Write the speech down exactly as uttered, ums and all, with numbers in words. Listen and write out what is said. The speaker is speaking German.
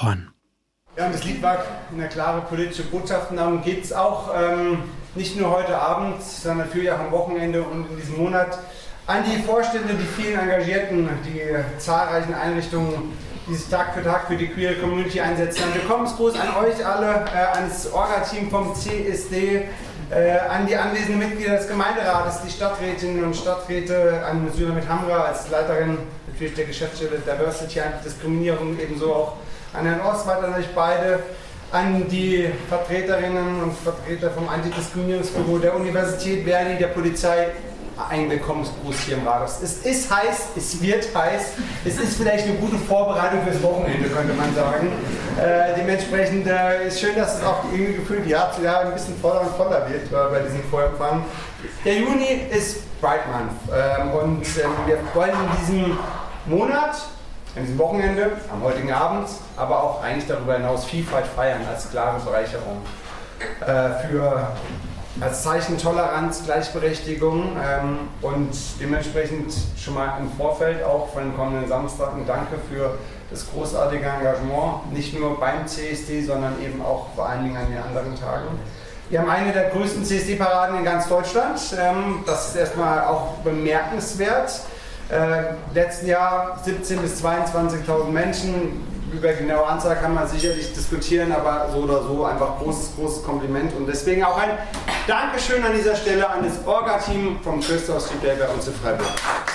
Horn. Ja, und das Lied war eine klare politische Botschaft. Und darum geht es auch ähm, nicht nur heute Abend, sondern natürlich auch am Wochenende und in diesem Monat an die Vorstände, die vielen Engagierten, die zahlreichen Einrichtungen, die sich Tag für Tag für die Queer Community einsetzen. Ein Willkommensgruß an euch alle, äh, ans Orga-Team vom C S D, äh, an die anwesenden Mitglieder des Gemeinderates, die Stadträtinnen und Stadträte, an Sülamit Hamra als Leiterin natürlich der Geschäftsstelle Diversity und Diskriminierung, ebenso auch an Herrn Ostwald, an euch beide, an die Vertreterinnen und Vertreter vom Antidiskriminierungsbüro der Universität Verdi, der Polizei. Ein Willkommensgruß hier im Rathaus. Es ist heiß, es wird heiß, es ist vielleicht eine gute Vorbereitung fürs Wochenende, könnte man sagen. Äh, dementsprechend äh, ist schön, dass es auch irgendwie gefühlt Jahr zu Jahr ein bisschen voller und voller wird äh, bei diesem Vorempfang. Der Juni ist Pride Month ähm, und ähm, wir wollen in diesem Monat, an diesem Wochenende, am heutigen Abend, aber auch eigentlich darüber hinaus Vielfalt feiern als klare Bereicherung äh, für als Zeichen Toleranz, Gleichberechtigung ähm, und dementsprechend schon mal im Vorfeld auch von den kommenden Samstag ein Danke für das großartige Engagement, nicht nur beim C S D, sondern eben auch vor allen Dingen an den anderen Tagen. Wir haben eine der größten C S D-Paraden in ganz Deutschland, ähm, das ist erstmal auch bemerkenswert. Äh, letzten Jahr siebzehntausend bis zweiundzwanzigtausend Menschen. Über die genaue Anzahl kann man sicherlich diskutieren, aber so oder so einfach großes, großes Kompliment und deswegen auch ein Dankeschön an dieser Stelle an das Orga-Team vom Christoph Street Day bei uns in Freiburg.